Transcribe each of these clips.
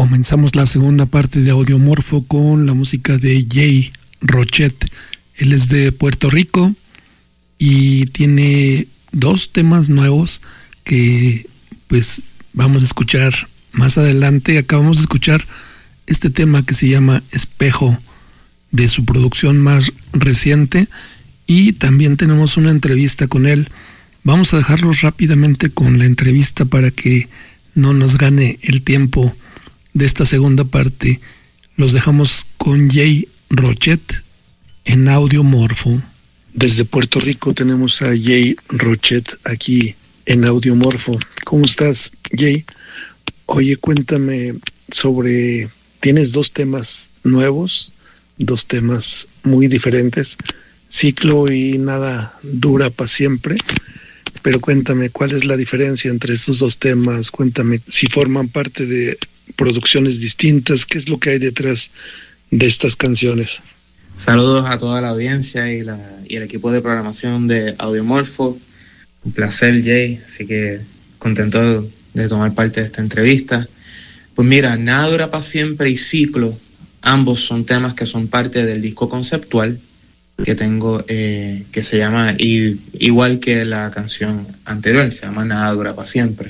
Comenzamos la segunda parte de Audiomorfo con la música de Jay Rochet. Él es de Puerto Rico y tiene 2 temas nuevos que pues vamos a escuchar más adelante. Acabamos de escuchar este tema que se llama Espejo, de su producción más reciente, y también tenemos una entrevista con él. Vamos a dejarlos rápidamente con la entrevista para que no nos gane el tiempo de esta segunda parte. Los dejamos con Jay Rochet en Audiomorfo. Desde Puerto Rico tenemos a Jay Rochet aquí en Audiomorfo. ¿Cómo estás, Jay? Oye, cuéntame sobre... Tienes 2 temas nuevos, 2 temas muy diferentes, Ciclo y Nada dura para siempre. Pero cuéntame, ¿cuál es la diferencia entre estos 2 temas? Cuéntame si forman parte de producciones distintas, ¿qué es lo que hay detrás de estas canciones? Saludos a toda la audiencia y el equipo de programación de Audiomorfo. Un placer, Jay, así que contento de tomar parte de esta entrevista. Pues mira, Nada dura para siempre y Ciclo, ambos son temas que son parte del disco conceptual que tengo, que se llama, igual que la canción anterior, se llama Nada dura para siempre.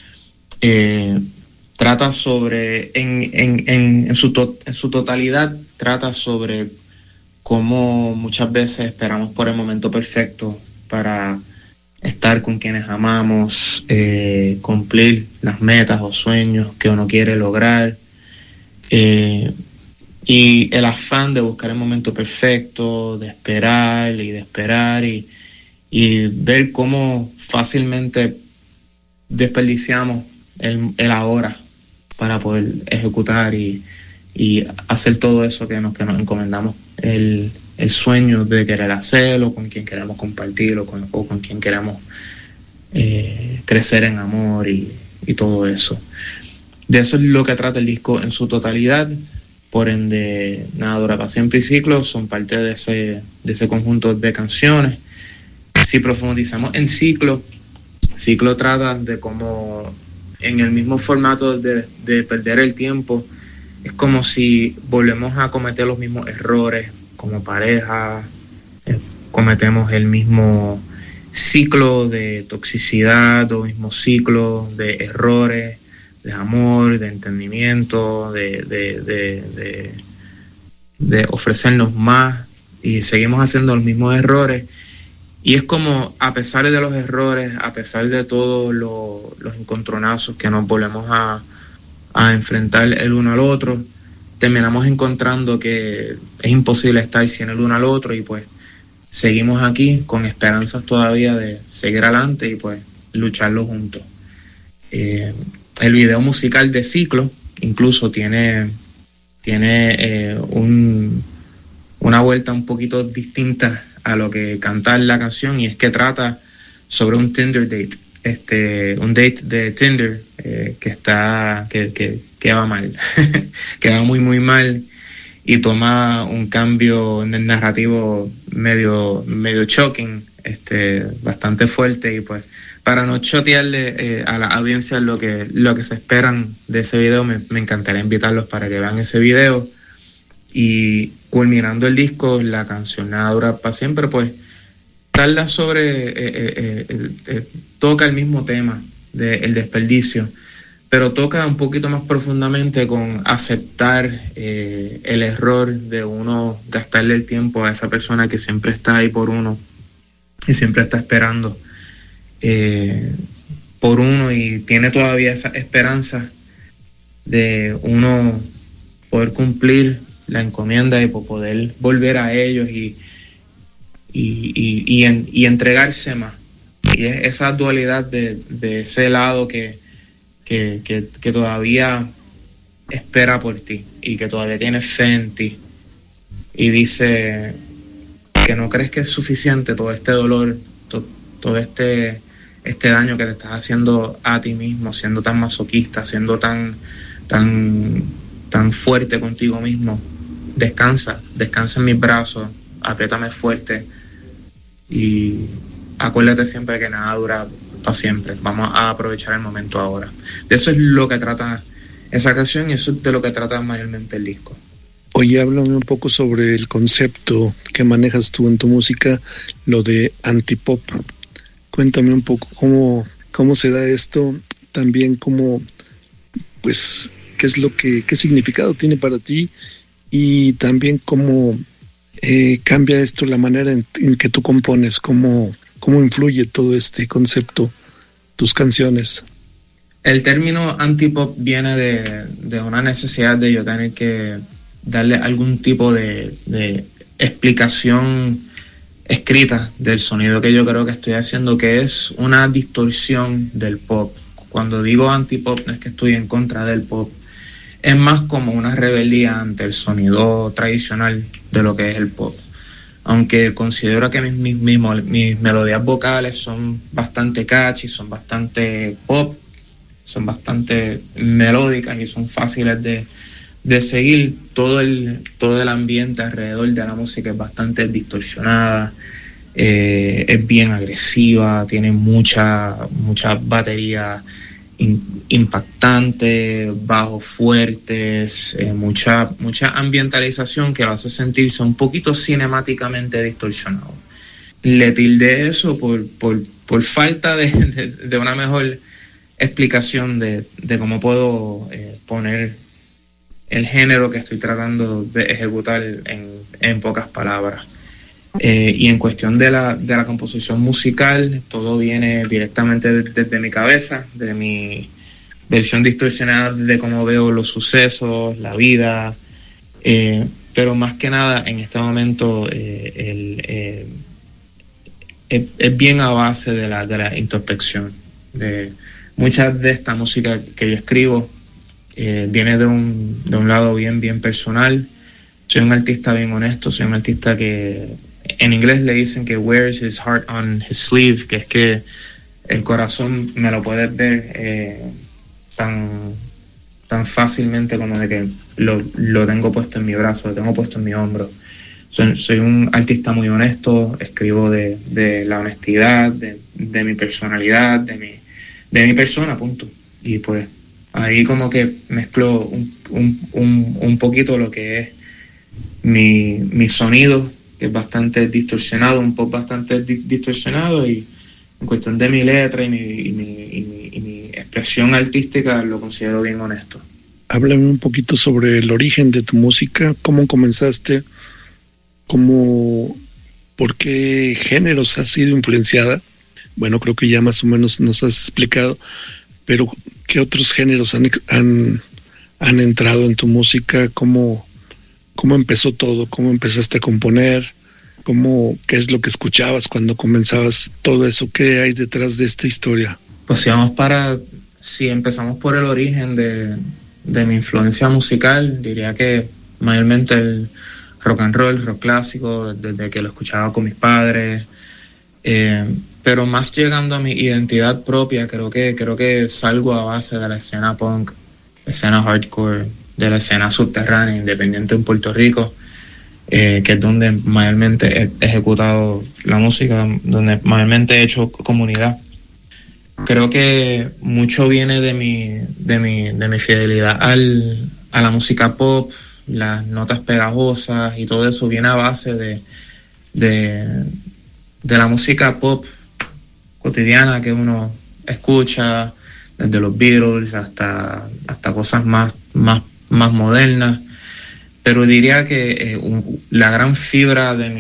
Trata sobre, en su totalidad, trata sobre cómo muchas veces esperamos por el momento perfecto para estar con quienes amamos, cumplir las metas o sueños que uno quiere lograr, y el afán de buscar el momento perfecto, de esperar y ver cómo fácilmente desperdiciamos el ahora para poder ejecutar y hacer todo eso que nos encomendamos, el sueño de querer hacerlo, con quien queremos compartirlo, o con quien queremos crecer en amor y todo eso. De eso es lo que trata el disco en su totalidad. Por ende, Nada dura para siempre y Ciclo son parte de ese conjunto de canciones. Si profundizamos en Ciclo trata de cómo, en el mismo formato de perder el tiempo, es como si volvemos a cometer los mismos errores como pareja, cometemos el mismo ciclo de toxicidad, o mismo ciclo de errores, de amor, de entendimiento, de ofrecernos más, y seguimos haciendo los mismos errores. Y es como, a pesar de los errores, a pesar de todos los encontronazos que nos volvemos a enfrentar el uno al otro, terminamos encontrando que es imposible estar sin el uno al otro, y pues seguimos aquí con esperanzas todavía de seguir adelante y pues lucharlo juntos. El video musical de Ciclo incluso tiene una vuelta un poquito distinta a lo que canta la canción, y es que trata sobre un Tinder date, un date de Tinder que va mal, que va muy muy mal, y toma un cambio narrativo medio shocking, bastante fuerte. Y pues, para no chotearle a la audiencia lo que se esperan de ese video, me encantaría invitarlos para que vean ese video. Y culminando el disco, la canción Nada dura para siempre, pues habla sobre, toca el mismo tema del desperdicio, pero toca un poquito más profundamente con aceptar el error de uno gastarle el tiempo a esa persona que siempre está ahí por uno y siempre está esperando por uno, y tiene todavía esa esperanza de uno poder cumplir la encomienda y poder volver a ellos y entregarse más. Y es esa dualidad de ese lado que todavía espera por ti y que todavía tiene fe en ti, y dice que no crees que es suficiente todo este dolor, todo este daño que te estás haciendo a ti mismo, siendo tan masoquista, siendo tan fuerte contigo mismo. Descansa en mis brazos, apriétame fuerte, y acuérdate siempre que nada dura para siempre. Vamos a aprovechar el momento ahora. De eso es lo que trata esa canción, y eso es de lo que trata mayormente el disco. Oye, háblame un poco sobre el concepto que manejas tú en tu música, lo de antipop. Cuéntame un poco cómo se da esto, también cómo, pues, qué significado tiene para ti, y también cómo cambia esto la manera en que tú compones, cómo influye todo este concepto, tus canciones. El término antipop viene de una necesidad de yo tener que darle algún tipo de explicación escrita del sonido que yo creo que estoy haciendo, que es una distorsión del pop. Cuando digo antipop no es que estoy en contra del pop, es más como una rebeldía ante el sonido tradicional de lo que es el pop. Aunque considero que mis melodías vocales son bastante catchy, son bastante pop, son bastante melódicas y son fáciles de seguir, todo el ambiente alrededor de la música es bastante distorsionada, es bien agresiva, tiene mucha batería impactante, bajos fuertes, mucha ambientalización que lo hace sentirse un poquito cinemáticamente distorsionado. Le tildé eso por falta de una mejor explicación de cómo puedo poner el género que estoy tratando de ejecutar en pocas palabras. Y en cuestión de la composición musical, todo viene directamente desde mi cabeza, de mi versión distorsionada de cómo veo los sucesos, la vida, pero más que nada en este momento es bien a base de la introspección. Mucha de esta música que yo escribo viene de un lado bien personal. Soy un artista bien honesto, soy un artista que en inglés le dicen que wears his heart on his sleeve, que es que el corazón me lo puedes ver tan fácilmente como de que lo tengo puesto en mi brazo, lo tengo puesto en mi hombro. Soy un artista muy honesto, escribo de la honestidad, de mi personalidad, de mi persona, punto. Y pues ahí como que mezclo un poquito lo que es mi sonido, que es bastante distorsionado, un pop bastante distorsionado, y en cuestión de mi letra y mi expresión artística lo considero bien honesto. Háblame un poquito sobre el origen de tu música, cómo comenzaste, por qué géneros has sido influenciada. Bueno, creo que ya más o menos nos has explicado, pero ¿qué otros géneros han entrado en tu música? ¿Cómo empezó todo? ¿Cómo empezaste a componer? ¿Qué es lo que escuchabas cuando comenzabas todo eso? ¿Qué hay detrás de esta historia? Pues si empezamos por el origen de mi influencia musical, diría que mayormente el rock and roll, rock clásico, desde que lo escuchaba con mis padres, pero más llegando a mi identidad propia, creo que salgo a base de la escena punk, la escena hardcore, de la escena subterránea independiente en Puerto Rico, que es donde mayormente he ejecutado la música, donde mayormente he hecho comunidad. Creo que mucho viene de mi fidelidad a la música pop, las notas pegajosas y todo eso viene a base de la música pop cotidiana que uno escucha, desde los Beatles hasta cosas más modernas. Pero diría que la gran fibra de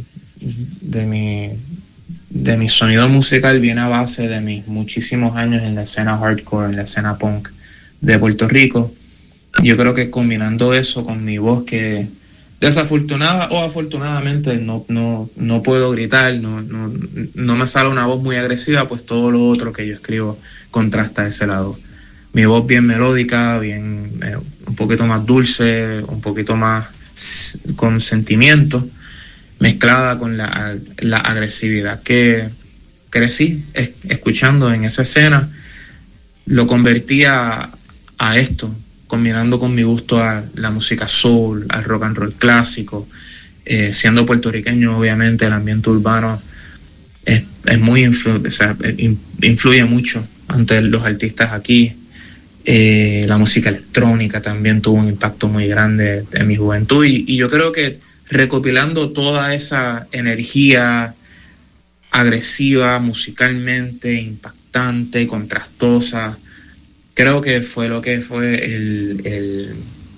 mi sonido musical viene a base de mis muchísimos años en la escena hardcore, en la escena punk de Puerto Rico. Yo creo que combinando eso con mi voz, que desafortunada o afortunadamente no puedo gritar, no me sale una voz muy agresiva, pues todo lo otro que yo escribo contrasta ese lado. Mi voz bien melódica, bien un poquito más dulce, un poquito más con sentimiento, mezclada con la agresividad que crecí escuchando en esa escena. Lo convertí a esto, combinando con mi gusto a la música soul, al rock and roll clásico. Siendo puertorriqueño, obviamente el ambiente urbano es muy influye mucho ante los artistas aquí. La música electrónica también tuvo un impacto muy grande en mi juventud y yo creo que recopilando toda esa energía agresiva, musicalmente impactante, contrastosa, creo que fue lo que fue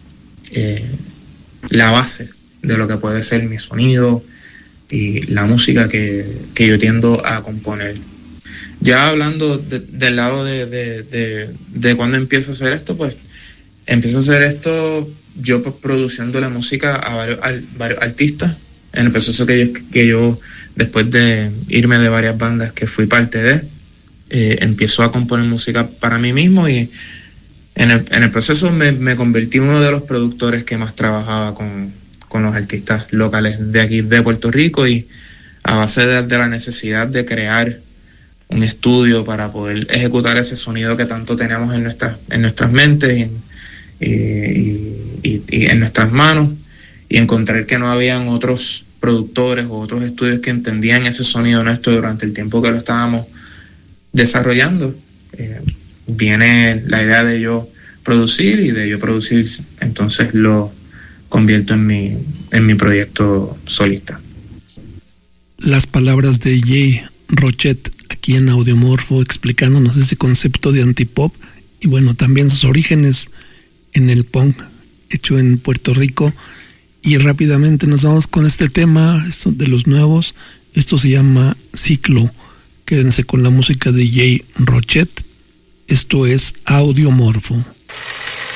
la base de lo que puede ser mi sonido y la música que yo tiendo a componer. Ya hablando del lado de cuando empiezo a hacer esto, pues empiezo a hacer esto yo pues, produciendo la música a varios artistas, en el proceso que yo después de irme de varias bandas que fui parte de, empiezo a componer música para mí mismo y en el proceso me convertí en uno de los productores que más trabajaba con los artistas locales de aquí de Puerto Rico y a base de la necesidad de crear un estudio para poder ejecutar ese sonido que tanto teníamos en nuestras mentes y en nuestras manos y encontrar que no habían otros productores o otros estudios que entendían ese sonido nuestro durante el tiempo que lo estábamos desarrollando. Viene la idea de yo producir y de yo producir, entonces lo convierto en mi proyecto solista. Las palabras de Jay Rochet aquí en Audiomorfo explicándonos ese concepto de antipop y bueno, también sus orígenes en el punk hecho en Puerto Rico. Y rápidamente nos vamos con este tema, esto de los nuevos. Esto se llama Ciclo. Quédense con la música de Jay Rochet. Esto es Audiomorfo.